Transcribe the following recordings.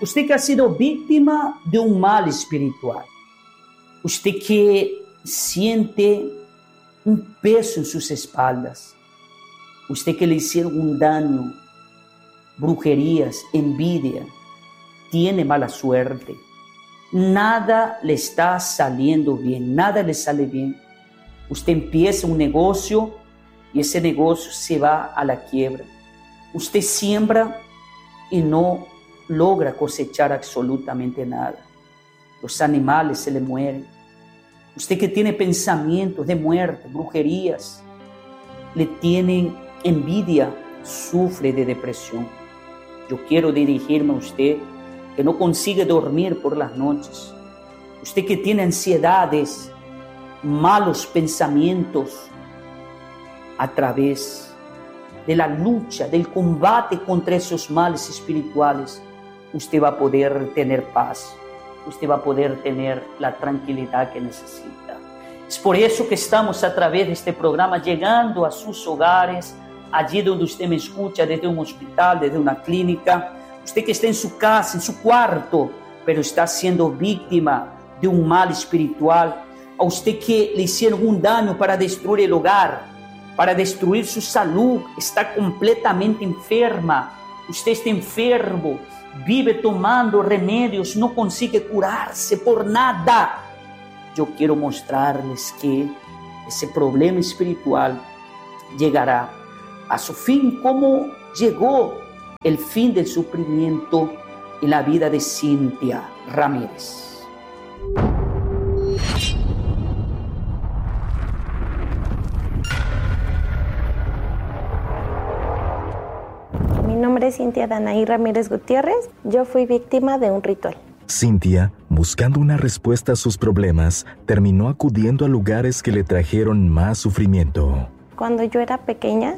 Usted que ha sido víctima de un mal espiritual. Usted que siente un peso en sus espaldas. Usted que le hicieron un daño, brujerías, envidia, tiene mala suerte. Nada le está saliendo bien, nada le sale bien. Usted empieza un negocio y ese negocio se va a la quiebra. Usted siembra y no logra cosechar absolutamente nada. Los animales se le mueren. Usted que tiene pensamientos de muerte, brujerías, le tienen envidia, sufre de depresión. Yo quiero dirigirme a usted que no consigue dormir por las noches. Usted que tiene ansiedades, malos pensamientos, a través de la lucha, del combate contra esos males espirituales, usted va a poder tener paz. Usted va a poder tener la tranquilidad que necesita. Es por eso que estamos a través de este programa llegando a sus hogares, allí donde usted me escucha, desde un hospital, desde una clínica, usted que está en su casa, en su cuarto, pero está siendo víctima de un mal espiritual, a usted que le hicieron un daño para destruir el hogar, para destruir su salud, está completamente enferma, usted está enfermo, vive tomando remedios, no consigue curarse por nada. Yo quiero mostrarles que ese problema espiritual llegará a su fin, como llegó el fin del sufrimiento en la vida de Cintia Ramírez. Mi nombre es Cintia Danaí Ramírez Gutiérrez. Yo fui víctima de un ritual. Cintia, buscando una respuesta a sus problemas, terminó acudiendo a lugares que le trajeron más sufrimiento. Cuando yo era pequeña,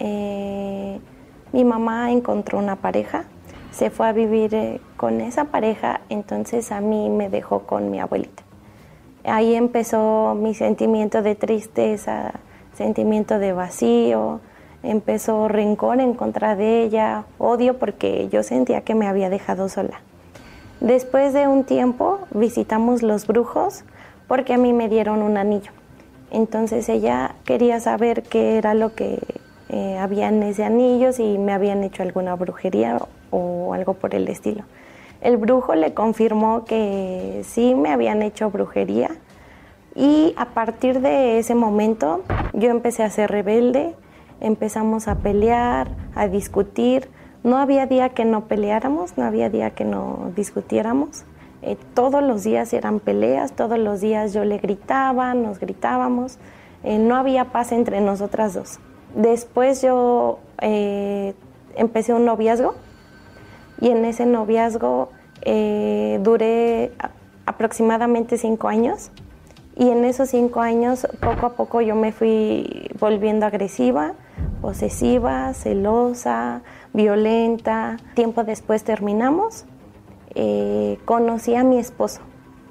mi mamá encontró una pareja, se fue a vivir con esa pareja, entonces a mí me dejó con mi abuelita. Ahí empezó mi sentimiento de tristeza, sentimiento de vacío, empezó rencor en contra de ella, odio porque yo sentía que me había dejado sola. Después de un tiempo visitamos los brujos porque a mí me dieron un anillo. Entonces ella quería saber qué era lo que había en ese anillo, si me habían hecho alguna brujería o algo por el estilo. El brujo le confirmó que sí me habían hecho brujería y a partir de ese momento yo empecé a ser rebelde, empezamos a pelear, a discutir. No había día que no peleáramos, no había día que no discutiéramos. Todos los días eran peleas, todos los días yo le gritaba, nos gritábamos. No había paz entre nosotras dos. Después yo empecé un noviazgo y en ese noviazgo duré aproximadamente 5 años. Y en esos 5 años, poco a poco yo me fui volviendo agresiva, posesiva, celosa, violenta. Tiempo después terminamos, conocí a mi esposo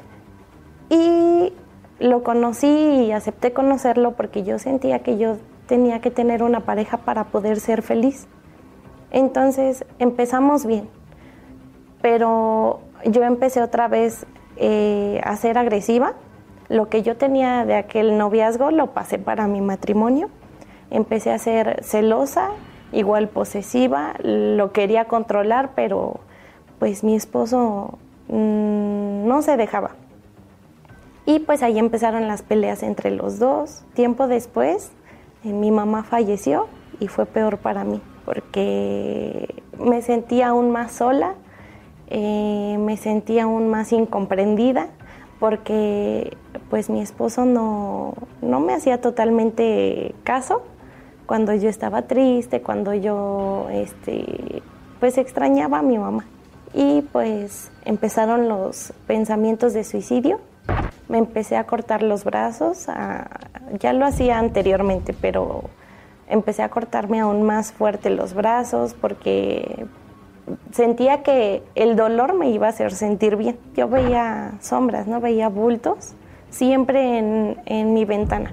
y lo conocí y acepté conocerlo porque yo sentía que yo tenía que tener una pareja para poder ser feliz. Entonces empezamos bien, pero yo empecé otra vez a ser agresiva. Lo que yo tenía de aquel noviazgo lo pasé para mi matrimonio. Empecé a ser celosa, igual posesiva, lo quería controlar, pero pues mi esposo no se dejaba. Y pues ahí empezaron las peleas entre los dos. Tiempo después, mi mamá falleció y fue peor para mí, porque me sentía aún más sola, me sentía aún más incomprendida, porque pues mi esposo no me hacía totalmente caso cuando yo estaba triste, cuando yo pues extrañaba a mi mamá. Y pues empezaron los pensamientos de suicidio. Me empecé a cortar los brazos, ya lo hacía anteriormente, pero empecé a cortarme aún más fuerte los brazos porque sentía que el dolor me iba a hacer sentir bien. Yo veía sombras, ¿no? Veía bultos siempre en mi ventana.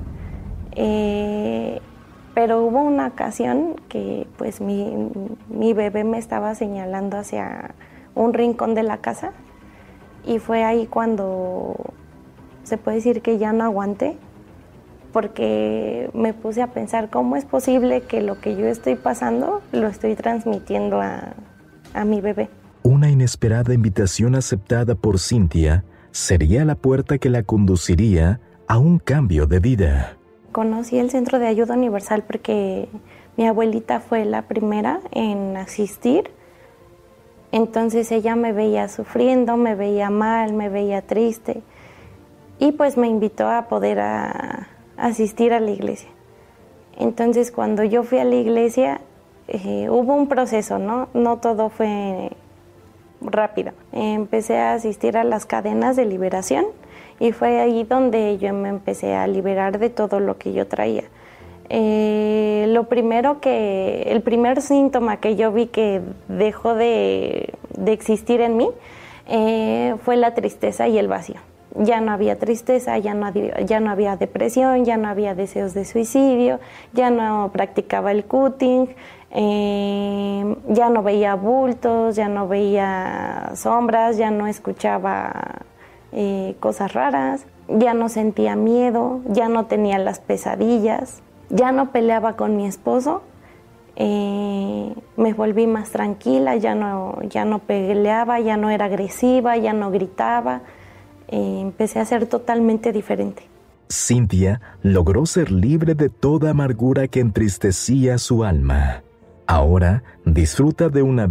Pero hubo una ocasión que pues mi bebé me estaba señalando hacia un rincón de la casa y fue ahí cuando se puede decir que ya no aguanté, porque me puse a pensar cómo es posible que lo que yo estoy pasando lo estoy transmitiendo a mi bebé. Una inesperada invitación aceptada por Cintia sería la puerta que la conduciría a un cambio de vida. Conocí el Centro de Ayuda Universal porque mi abuelita fue la primera en asistir. Entonces ella me veía sufriendo, me veía mal, me veía triste y pues me invitó a poder asistir a la iglesia. Entonces cuando yo fui a la iglesia hubo un proceso, no todo fue rápido. Empecé a asistir a las cadenas de liberación y fue ahí donde yo me empecé a liberar de todo lo que yo traía. El primer síntoma que yo vi que dejó de existir en mí fue la tristeza y el vacío. Ya no había tristeza, ya no había depresión, ya no había deseos de suicidio, ya no practicaba el cutting, ya no veía bultos, ya no veía sombras, ya no escuchaba cosas raras, ya no sentía miedo, ya no tenía las pesadillas, ya no peleaba con mi esposo, me volví más tranquila, ya no peleaba, ya no era agresiva, ya no gritaba, empecé a ser totalmente diferente. Cintia logró ser libre de toda amargura que entristecía su alma. Ahora disfruta de una